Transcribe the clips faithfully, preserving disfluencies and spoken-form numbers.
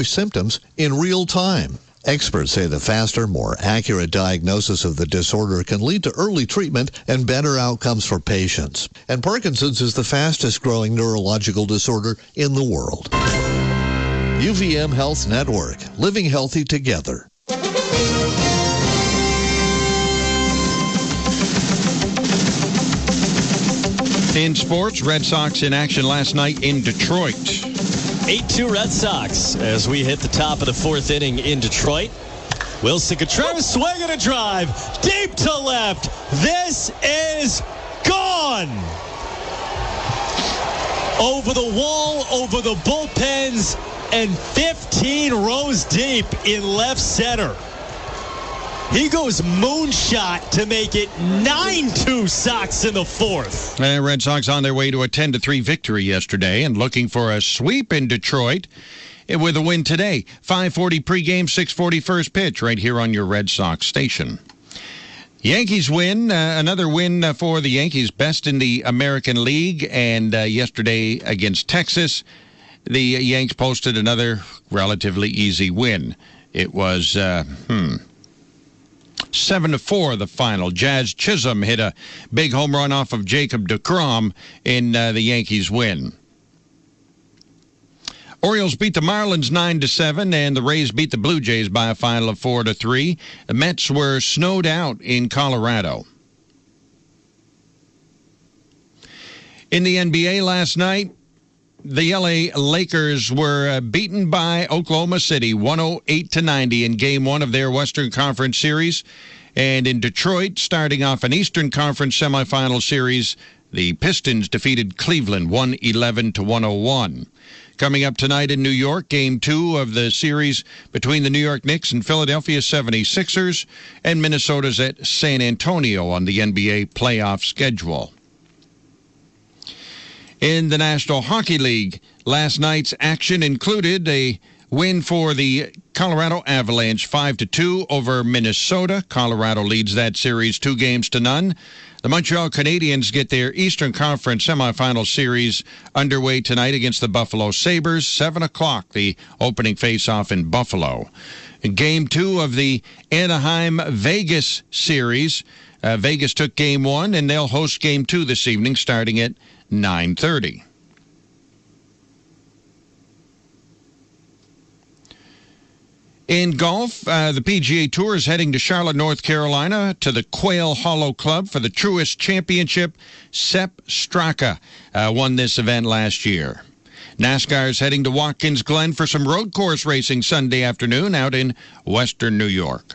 symptoms in real time. Experts say the faster, more accurate diagnosis of the disorder can lead to early treatment and better outcomes for patients. And Parkinson's is the fastest growing neurological disorder in the world. U V M Health Network, living healthy together. In sports, Red Sox in action last night in Detroit. eight two Red Sox as we hit the top of the fourth inning in Detroit. Wilson Contreras swinging a drive deep to left. This is gone. Over the wall, over the bullpens, and fifteen rows deep in left center. He goes moonshot to make it nine two Sox in the fourth. And Red Sox on their way to a ten to three victory yesterday and looking for a sweep in Detroit with a win today. five forty pregame, six forty first pitch right here on your Red Sox station. Yankees win, uh, another win uh, for the Yankees, best in the American League, and uh, yesterday against Texas, the Yanks posted another relatively easy win. It was, uh, hmm... Seven to four, the final. Jazz Chisholm hit a big home run off of Jacob deGrom in uh, the Yankees' win. Orioles beat the Marlins nine to seven, and the Rays beat the Blue Jays by a final of four to three. The Mets were snowed out in Colorado. In the N B A last night, the L A Lakers were uh, beaten by Oklahoma City one oh eight to ninety in game one of their Western Conference series. And in Detroit, starting off an Eastern Conference semifinal series, the Pistons defeated Cleveland one eleven to one oh one. Coming up tonight in New York, game two of the series between the New York Knicks and Philadelphia seventy-sixers, and Minnesota's at San Antonio on the N B A playoff schedule. In the National Hockey League, last night's action included a win for the Colorado Avalanche five to two over Minnesota. Colorado leads that series two games to none. The Montreal Canadiens get their Eastern Conference semifinal series underway tonight against the Buffalo Sabres. seven o'clock, the opening face-off in Buffalo. In game two of the Anaheim-Vegas series, uh, Vegas took game one, and they'll host game two this evening starting at nine thirty. In golf, uh, the P G A Tour is heading to Charlotte, North Carolina, to the Quail Hollow Club for the Truist Championship. Sepp Straka uh, won this event last year. NASCAR is heading to Watkins Glen for some road course racing Sunday afternoon out in western New York.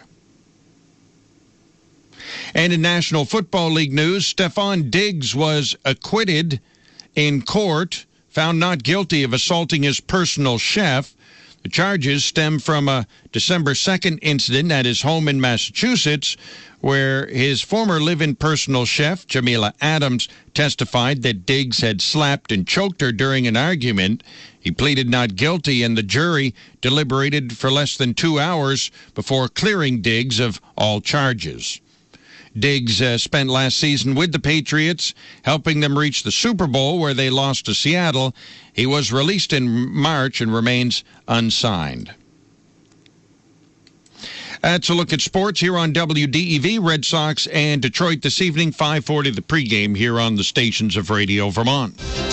And in National Football League news, Stephon Diggs was acquitted in court, found not guilty of assaulting his personal chef. The charges stem from a December second incident at his home in Massachusetts, where his former live-in personal chef, Jamila Adams, testified that Diggs had slapped and choked her during an argument. He pleaded not guilty, and the jury deliberated for less than two hours before clearing Diggs of all charges. Diggs uh, spent last season with the Patriots, helping them reach the Super Bowl, where they lost to Seattle. He was released in March and remains unsigned. That's a look at sports here on W D E V. Red Sox and Detroit this evening, five forty the pregame here on the stations of Radio Vermont.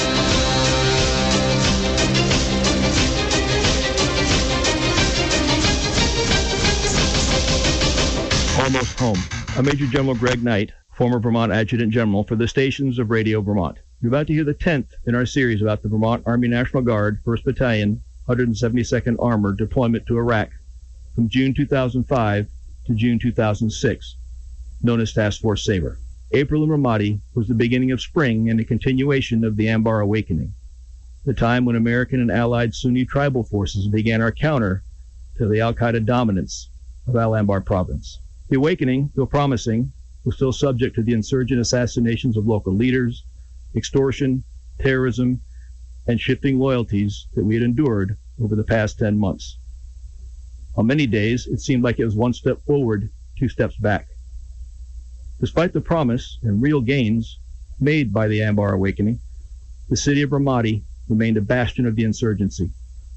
Almost home. I'm Major General Greg Knight, former Vermont Adjutant General for the stations of Radio Vermont. You're about to hear the tenth in our series about the Vermont Army National Guard, first Battalion, one hundred seventy-second Armored deployment to Iraq from June two thousand five to June two thousand six, known as Task Force Sabre. April in Ramadi was the beginning of spring and a continuation of the Anbar Awakening, the time when American and Allied Sunni tribal forces began our counter to the al-Qaeda dominance of Al-Anbar province. The awakening, though promising, was still subject to the insurgent assassinations of local leaders, extortion, terrorism, and shifting loyalties that we had endured over the past ten months. On many days, it seemed like it was one step forward, two steps back. Despite the promise and real gains made by the Anbar Awakening, the city of Ramadi remained a bastion of the insurgency.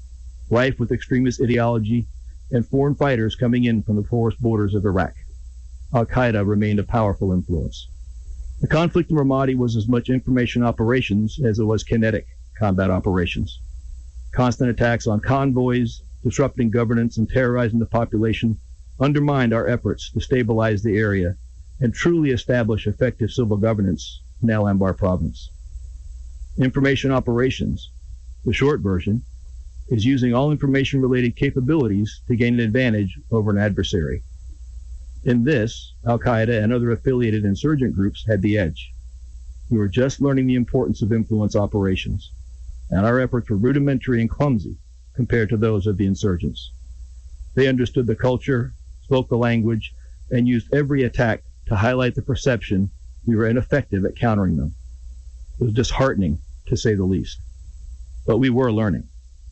rife with extremist ideology and foreign fighters coming in from the porous borders of Iraq. Al-Qaeda remained a powerful influence. The conflict in Ramadi was as much information operations as it was kinetic combat operations. Constant attacks on convoys, disrupting governance and terrorizing the population undermined our efforts to stabilize the area and truly establish effective civil governance in Al Anbar province. Information operations, the short version, is using all information-related capabilities to gain an advantage over an adversary. In this, Al-Qaeda and other affiliated insurgent groups had the edge. We were just learning the importance of influence operations, and our efforts were rudimentary and clumsy compared to those of the insurgents. They understood the culture, spoke the language, and used every attack to highlight the perception we were ineffective at countering them. It was disheartening, to say the least. But we were learning.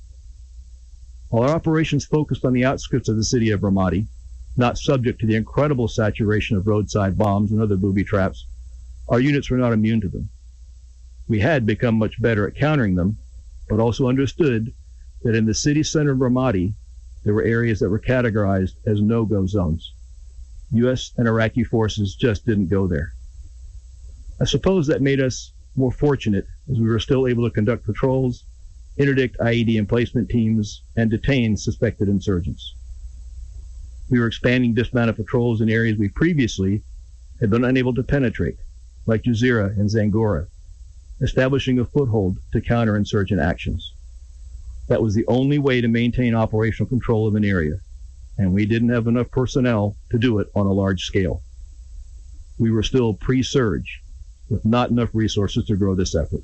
While our operations focused on the outskirts of the city of Ramadi, not subject to the incredible saturation of roadside bombs and other booby traps, our units were not immune to them. We had become much better at countering them, but also understood that in the city center of Ramadi, there were areas that were categorized as no-go zones. U S and Iraqi forces just didn't go there. I suppose that made us more fortunate as we were still able to conduct patrols, interdict I E D emplacement teams, and detain suspected insurgents. We were expanding dismounted patrols in areas we previously had been unable to penetrate, like Jazeera and Zangora, establishing a foothold to counter insurgent actions. That was the only way to maintain operational control of an area, and we didn't have enough personnel to do it on a large scale. We were still pre-surge, with not enough resources to grow this effort.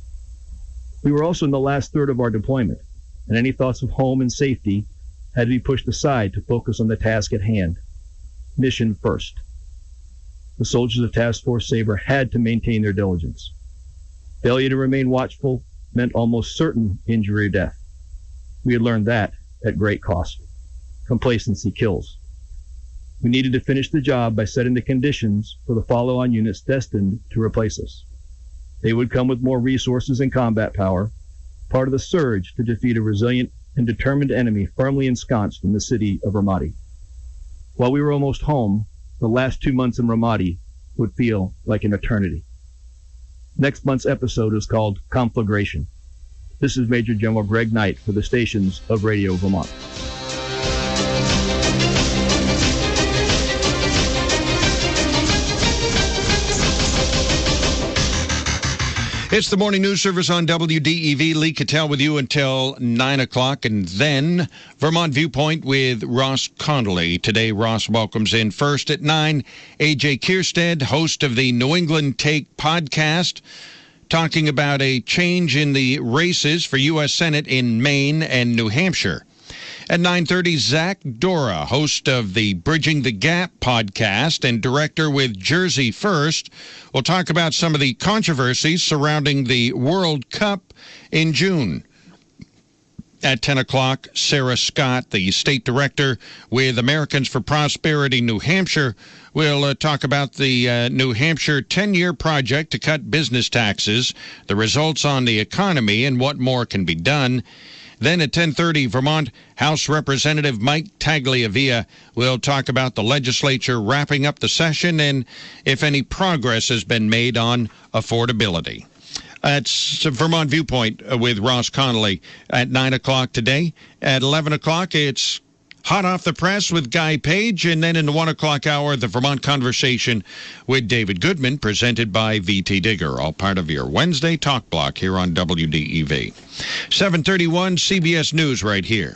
We were also in the last third of our deployment, and any thoughts of home and safety had to be pushed aside to focus on the task at hand. Mission first. The soldiers of Task Force Sabre had to maintain their diligence. Failure to remain watchful meant almost certain injury or death. We had learned that at great cost. Complacency kills. We needed to finish the job by setting the conditions for the follow-on units destined to replace us. They would come with more resources and combat power, part of the surge to defeat a resilient and determined enemy firmly ensconced in the city of Ramadi. While we were almost home, the last two months in Ramadi would feel like an eternity. Next month's episode is called Conflagration. This is Major General Greg Knight for the stations of Radio Vermont. It's the morning news service on W D E V. Lee Cattell with you until nine o'clock, and then Vermont Viewpoint with Ross Connolly. Today, Ross welcomes in first at nine, A J Kierstead, host of the New England Take podcast, talking about a change in the races for U S Senate in Maine and New Hampshire. At nine thirty, Zach Dora, host of the Bridging the Gap podcast and director with Jersey First, will talk about some of the controversies surrounding the World Cup in June. At ten o'clock, Sarah Scott, the state director with Americans for Prosperity New Hampshire, will uh, talk about the uh, New Hampshire ten-year project to cut business taxes, the results on the economy, and what more can be done. Then at ten thirty, Vermont House Representative Mike Tagliavia will talk about the legislature wrapping up the session and if any progress has been made on affordability. It's Vermont Viewpoint with Ross Connolly at nine o'clock today. At eleven o'clock, it's Hot Off the Press with Guy Page, and then in the one o'clock hour, the Vermont Conversation with David Goodman, presented by V T Digger, all part of your Wednesday talk block here on W D E V. seven thirty-one C B S News right here.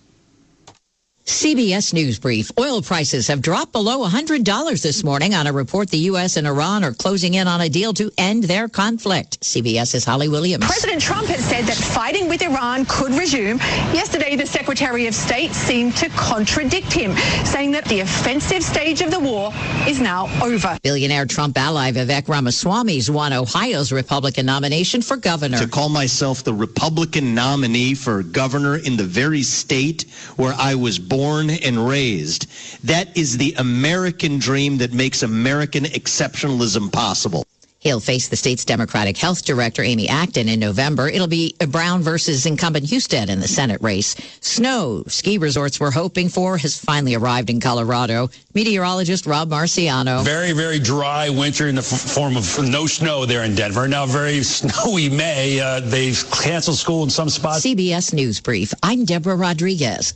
C B S News Brief. Oil prices have dropped below one hundred dollars this morning on a report the U S and Iran are closing in on a deal to end their conflict. CBS's Holly Williams. President Trump has said that fighting with Iran could resume. Yesterday, the Secretary of State seemed to contradict him, saying that the offensive stage of the war is now over. Billionaire Trump ally Vivek Ramaswamy's won Ohio's Republican nomination for governor. To call myself the Republican nominee for governor in the very state where I was born Born and raised. That is the American dream that makes American exceptionalism possible. He'll face the state's Democratic Health Director, Amy Acton, in November. It'll be Brown versus incumbent Husted in the Senate race. Snow ski resorts we're hoping for has finally arrived in Colorado. Meteorologist Rob Marciano. Very, very dry winter in the f- form of no snow there in Denver. Now very snowy May. Uh, they've canceled school in some spots. C B S News Brief. I'm Deborah Rodriguez.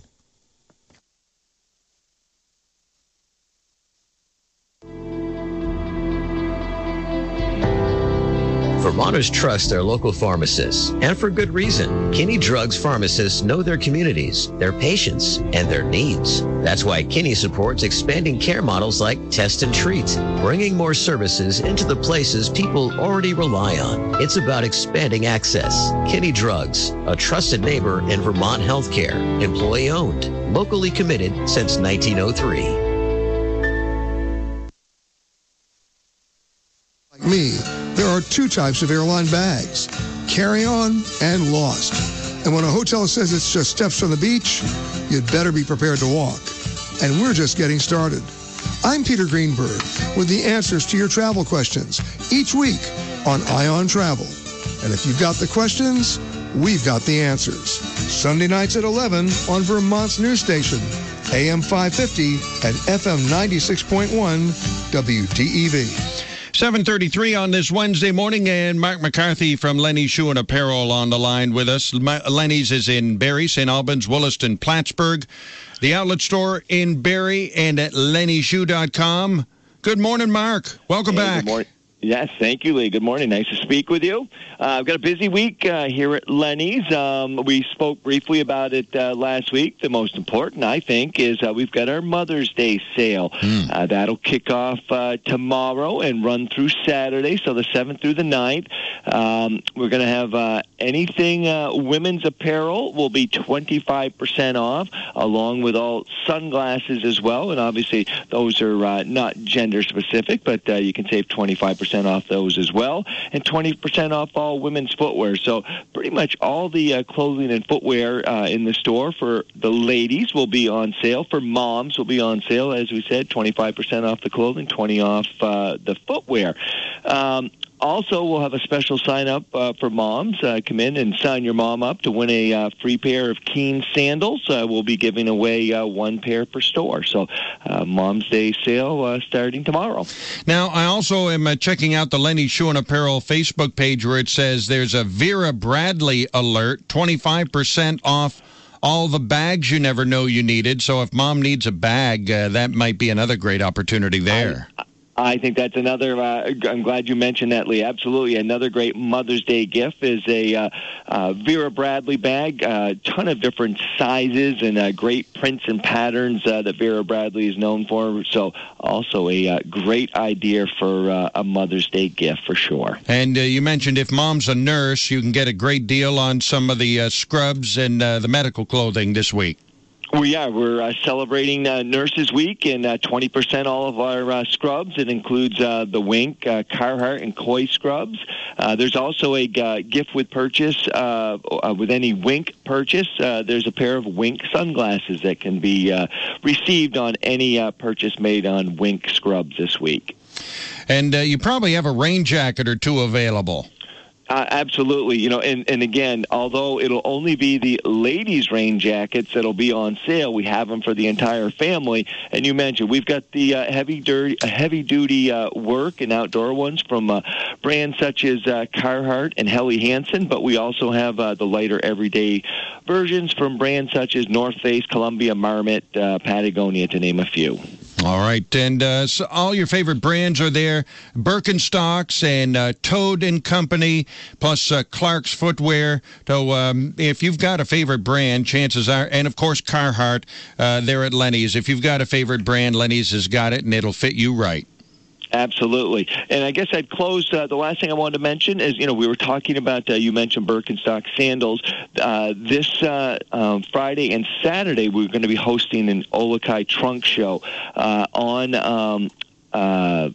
Vermonters trust their local pharmacists, and for good reason. Kinney Drugs pharmacists know their communities, their patients, and their needs. That's why Kinney supports expanding care models like Test and Treat, bringing more services into the places people already rely on. It's about expanding access. Kinney Drugs, a trusted neighbor in Vermont healthcare, employee-owned, locally committed since nineteen oh three. Like me, there are two types of airline bags, carry-on and lost. And when a hotel says it's just steps from the beach, you'd better be prepared to walk. And we're just getting started. I'm Peter Greenberg with the answers to your travel questions each week on Ion Travel. And if you've got the questions, we've got the answers. Sunday nights at eleven on Vermont's news station, A M five fifty and F M ninety-six point one W D E V. seven thirty-three on this Wednesday morning, and Mark McCarthy from Lenny's Shoe and Apparel on the line with us. Lenny's is in Barrie, Saint Albans, Williston, Plattsburgh. The outlet store in Barrie and at lenny shoe dot com. Good morning, Mark. Welcome hey, back. Good morning. Yes, thank you, Lee. Good morning. Nice to speak with you. Uh, I've got a busy week uh, here at Lenny's. Um, we spoke briefly about it uh, last week. The most important, I think, is uh, we've got our Mother's Day sale. Mm. Uh, that'll kick off uh, tomorrow and run through Saturday, so the seventh through the ninth. Um, we're going to have uh, anything uh, women's apparel will be twenty-five percent off, along with all sunglasses as well. And obviously, those are uh, not gender-specific, but uh, you can save twenty-five percent off those as well, and twenty percent off all women's footwear. So pretty much all the uh, clothing and footwear uh, in the store for the ladies will be on sale. For moms will be on sale, as we said, twenty-five percent off the clothing, twenty off uh, the footwear. Um, Also, we'll have a special sign-up uh, for moms. Uh, come in and sign your mom up to win a uh, free pair of Keen sandals. Uh, we'll be giving away uh, one pair per store. So, uh, Mom's Day sale uh, starting tomorrow. Now, I also am uh, checking out the Lenny Shoe and Apparel Facebook page where it says there's a Vera Bradley alert, twenty-five percent off all the bags you never know you needed. So if Mom needs a bag, uh, that might be another great opportunity there. I, I think that's another, uh, I'm glad you mentioned that, Lee. Absolutely. Another great Mother's Day gift is a uh, uh, Vera Bradley bag, a uh, ton of different sizes and uh, great prints and patterns uh, that Vera Bradley is known for. So also a uh, great idea for uh, a Mother's Day gift for sure. And uh, you mentioned if Mom's a nurse, you can get a great deal on some of the uh, scrubs and uh, the medical clothing this week. We are. We're uh, celebrating uh, Nurses Week, and uh, twenty percent all of our uh, scrubs. It includes uh, the Wink, uh, Carhartt, and Koi scrubs. Uh, there's also a uh, gift with purchase, uh, uh, with any Wink purchase. Uh, there's a pair of Wink sunglasses that can be uh, received on any uh, purchase made on Wink scrubs this week. And uh, you probably have a rain jacket or two available. Uh, absolutely. You know, and, and again, although it'll only be the ladies' rain jackets that'll be on sale, we have them for the entire family. And you mentioned we've got the uh, heavy dirty, uh, heavy-duty uh, work and outdoor ones from uh, brands such as uh, Carhartt and Helly Hansen, but we also have uh, the lighter everyday versions from brands such as North Face, Columbia, Marmot, uh, Patagonia, to name a few. All right, and uh, so all your favorite brands are there, Birkenstocks and uh, Toad and Company, plus uh, Clark's Footwear. So um, if you've got a favorite brand, chances are, and of course Carhartt, uh, they're at Lenny's. If you've got a favorite brand, Lenny's has got it, and it'll fit you right. Absolutely. And I guess I'd close, uh, the last thing I wanted to mention is, you know, we were talking about, uh, you mentioned Birkenstock sandals. Uh, this uh, um, Friday and Saturday, we're going to be hosting an Olokai trunk show uh, on um, uh,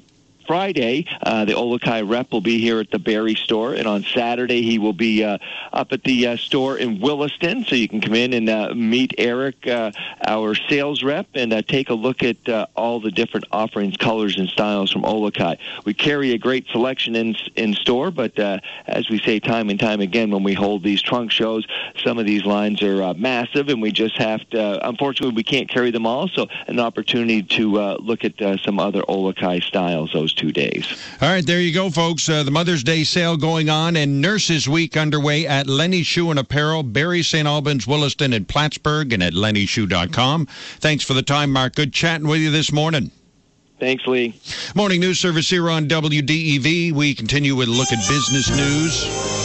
Friday, uh, the Olokai rep will be here at the Barrie store, and on Saturday he will be uh, up at the uh, store in Williston, so you can come in and uh, meet Eric, uh, our sales rep, and uh, take a look at uh, all the different offerings, colors, and styles from Olokai. We carry a great selection in in store, but uh, as we say time and time again when we hold these trunk shows, some of these lines are uh, massive, and we just have to, uh, unfortunately, we can't carry them all, so an opportunity to uh, look at uh, some other Olokai styles those two days. All right, there you go, folks. Uh, the Mother's Day sale going on, and Nurses Week underway at Lenny Shoe and Apparel, Barrie, Saint Albans, Williston, and Plattsburgh, and at lenny shoe dot com. Thanks for the time, Mark. Good chatting with you this morning. Thanks, Lee. Morning news service here on W D E V. We continue with a look at business news.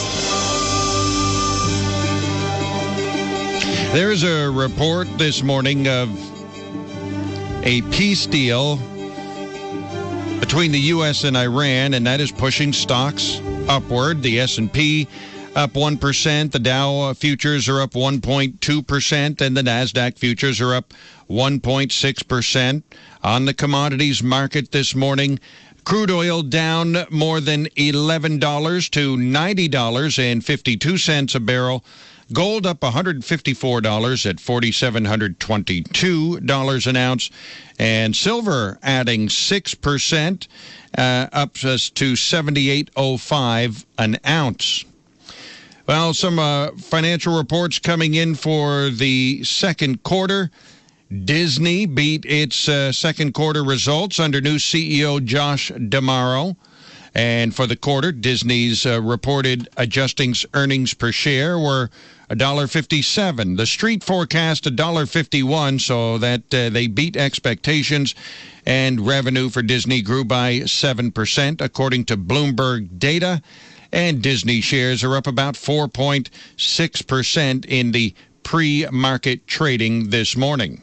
There's a report this morning of a peace deal between the U S and Iran, and that is pushing stocks upward. The S and P up one percent, the Dow futures are up one point two percent, and the NASDAQ futures are up one point six percent. On the commodities market this morning, crude oil down more than eleven dollars to ninety dollars and fifty-two cents a barrel. Gold up one hundred fifty-four dollars at four thousand seven hundred twenty-two dollars an ounce. And silver adding six percent, uh, up to seventy-eight oh five an ounce. Well, some uh, financial reports coming in for the second quarter. Disney beat its uh, second quarter results under new C E O Josh D'Amaro. And for the quarter, Disney's uh, reported adjusting earnings per share were one dollar fifty-seven. The street forecast one dollar fifty-one, so that uh, they beat expectations. And revenue for Disney grew by seven percent, according to Bloomberg data. And Disney shares are up about four point six percent in the pre-market trading this morning.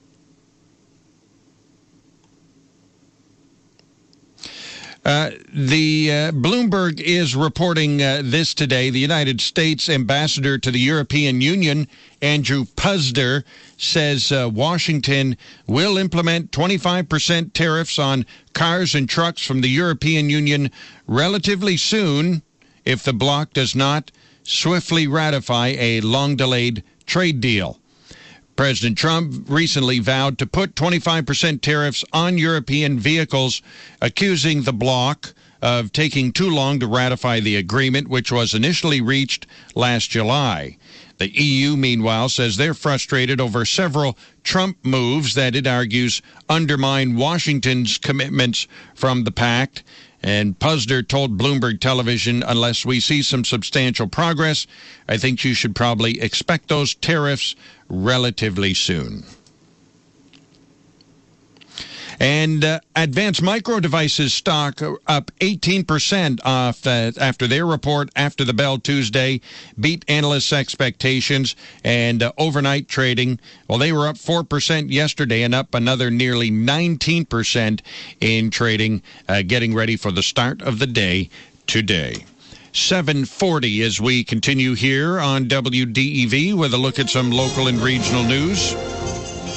Uh, the uh, Bloomberg is reporting uh, this today. The United States ambassador to the European Union, Andrew Puzder, says uh, Washington will implement twenty-five percent tariffs on cars and trucks from the European Union relatively soon if the bloc does not swiftly ratify a long-delayed trade deal. President Trump recently vowed to put twenty-five percent tariffs on European vehicles, accusing the bloc of taking too long to ratify the agreement, which was initially reached last July. The E U, meanwhile, says they're frustrated over several Trump moves that it argues undermine Washington's commitments from the pact. And Puzder told Bloomberg Television, unless we see some substantial progress, I think you should probably expect those tariffs relatively soon. And uh, Advanced Micro Devices stock up eighteen percent off uh, after their report after the bell Tuesday, beat analysts' expectations, and uh, overnight trading, well, they were up four percent yesterday and up another nearly nineteen percent in trading, uh, getting ready for the start of the day today. seven forty as we continue here on W D E V with a look at some local and regional news.